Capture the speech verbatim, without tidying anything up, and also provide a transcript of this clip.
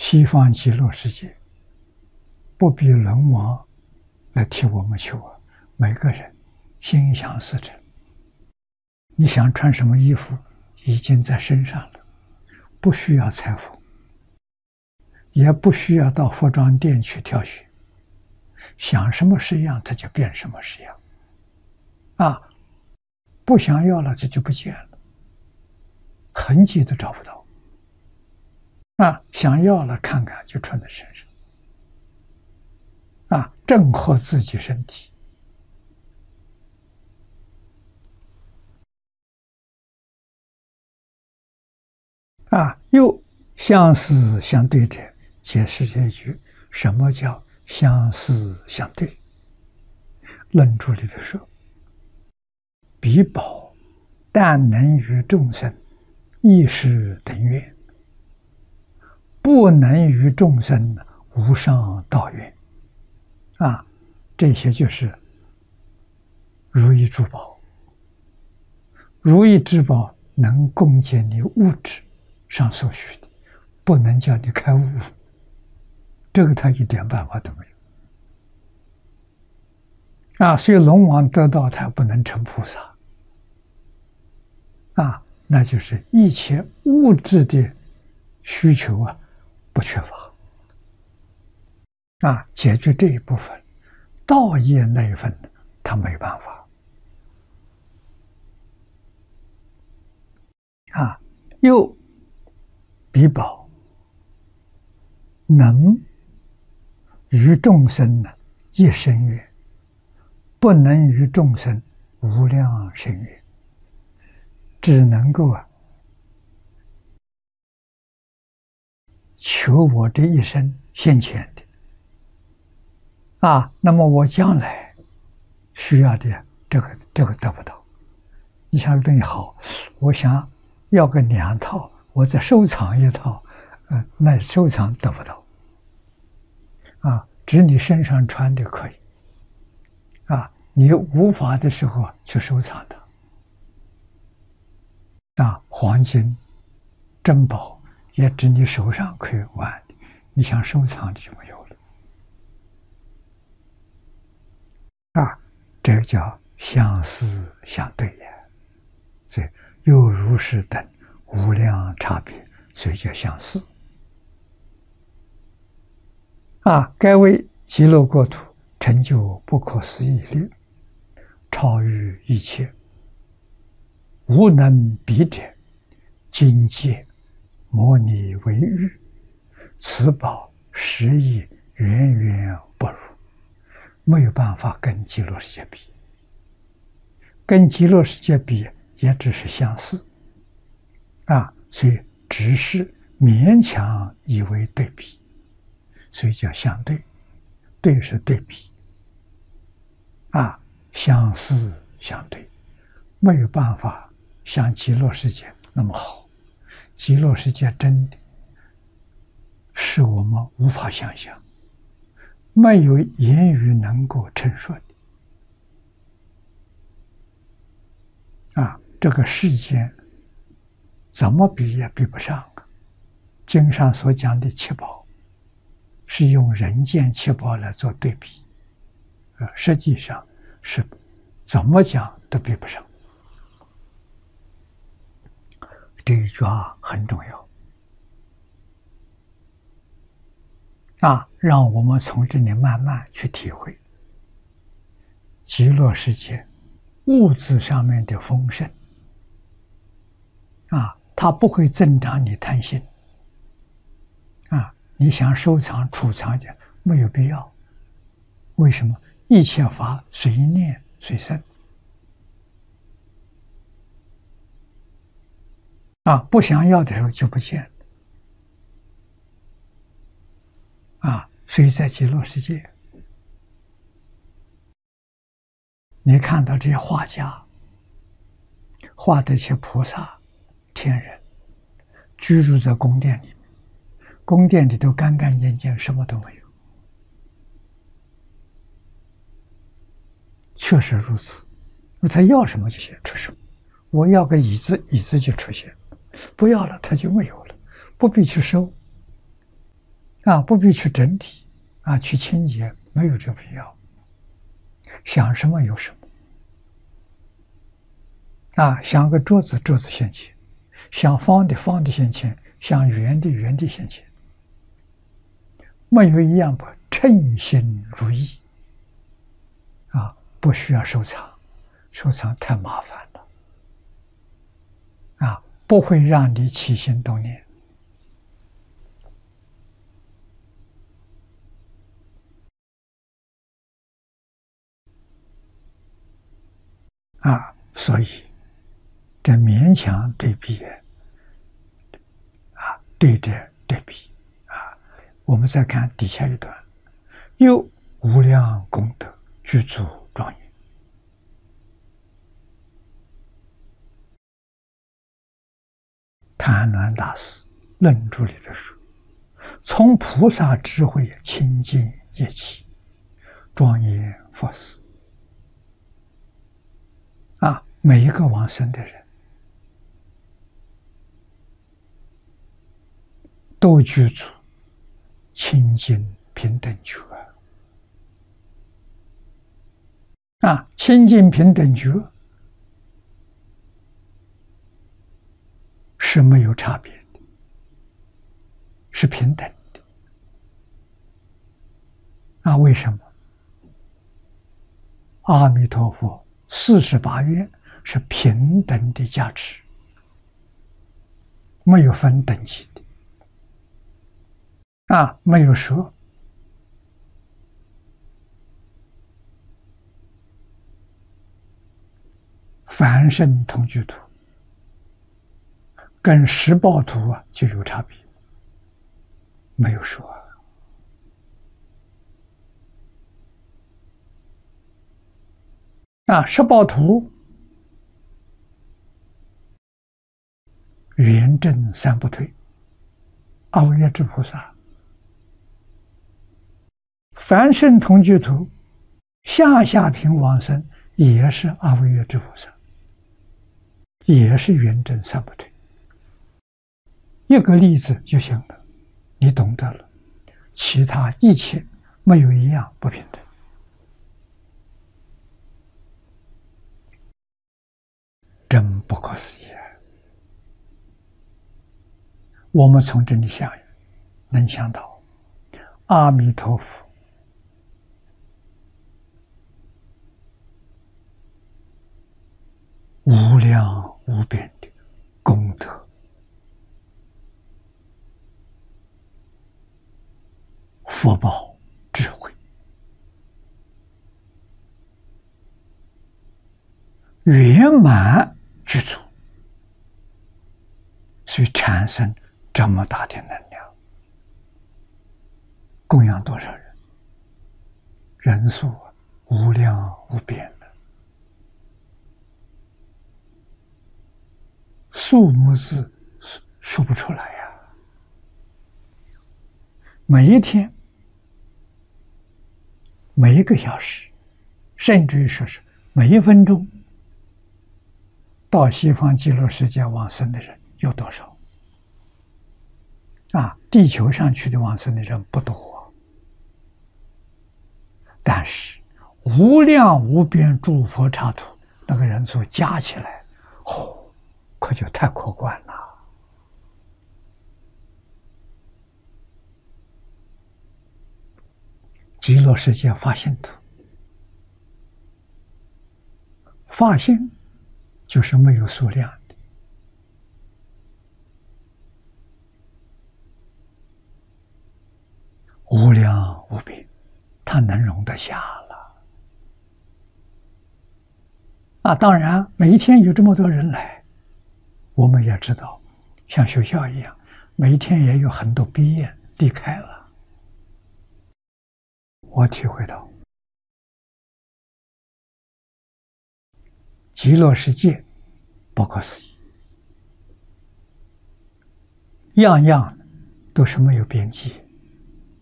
西方极乐世界不必龙王来替我们求啊，每个人心想事成。你想穿什么衣服，已经在身上了，不需要裁缝，也不需要到服装店去挑选，想什么式样，它就变什么式样。啊，不想要了，这就不见了，痕迹都找不到。啊，想要了，看看就穿在身上。啊，正合自己身体。啊，又相似相对者，解释这一句，什么叫相似相对？论著里头说，彼宝但能与众生一时等愿，不能与众生无上道愿。啊，这些就是如意珠宝。如意珠宝能供给你物质上所需的，不能叫你开悟，这个他一点办法都没有。啊，所以龙王得道，他不能成菩萨。啊，那就是一切物质的需求啊，不缺乏。啊，解决这一部分，道业那一份，他没办法。啊，又彼宝能与众生呢一生愿，不能与众生无量生愿，只能够啊求我这一生现前的啊，那么我将来需要的这个这个得不到。你想东西好，我想要个两套，我再收藏一套，呃，那收藏得不到。啊，只你身上穿的可以。啊，你无法的时候去收藏它。啊，黄金、珍宝也只你手上可以玩的，你想收藏的就没有了。啊，这个叫相似相对也，所以又如是等无量差别，所以叫相似。啊，该为极乐国土成就不可思议力，超越一切，无能比者，境界摩尼为喻，此宝实亦远远不如，没有办法跟极乐世界比，跟极乐世界比也只是相似。啊，所以只是勉强以为对比，所以叫相对，对是对比。啊，相似相对，没有办法像极乐世界那么好。极乐世界真的是我们无法想象，没有言语能够陈述的。啊，这个世间怎么比也比不上。经上所讲的七宝，是用人间七宝来做对比，呃，实际上是怎么讲都比不上。这一句话很重要啊，让我们从这里慢慢去体会极乐世界物质上面的丰盛啊，它不会增长你贪心啊，你想收藏储藏的没有必要。为什么？一切法随念随生啊，不想要的时候就不见了啊。所以在极乐世界，你看到这些画家画的一些菩萨、天人，居住在宫殿里面，宫殿里都干干净净，什么都没有。确实如此，他要什么就显出什么。我要个椅子，椅子就出现；不要了，它就没有了，不必去收。 啊，不必去整理，啊，去清洁，没有这必要。想什么有什么，啊，想个桌子，桌子现前；想方的，方的现前；想圆的，圆的现前。没有一样不称心如意，啊，不需要收藏，收藏太麻烦了，啊，不会让你起心动念。啊，所以这勉强对比，啊，对着对比，啊，我们再看底下一段，又无量功德具足庄严。谭鸾大师论著里的说，从菩萨智慧清净业起，庄严佛事。啊，每一个往生的人都具足清净平等觉。啊，清净平等觉是没有差别的，是平等的。啊，为什么？阿弥陀佛四十八愿是平等的价值，没有分等级的。啊，没有说凡圣同居土跟十报图啊就有差别，没有说。啊，十报图圆正三不退，阿惟越致菩萨；凡圣同居土下下品往生也是阿惟越致菩萨，也是圆正三不退。一个例子就行了，你懂得了，其他一切没有一样不平等。真不可思议！我们从这里想，能想到阿弥陀佛无量无边的功德、福报、智慧，圆满具足，所以产生这么大的能量，供养多少人？人数无量无边的，数目字说不出来呀。每一天、每一个小时，甚至于说是每一分钟，到西方极乐世界往生的人有多少？啊，地球上去的往生的人不多，但是无量无边诸佛刹土那个人数加起来，哦，可就太可观了。极乐世界发心土，发心就是没有数量的，无量无边，它能容得下了。啊，当然每一天有这么多人来，我们也知道，像学校一样，每一天也有很多毕业离开了。我体会到，极乐世界不可思议，样样都是没有边际。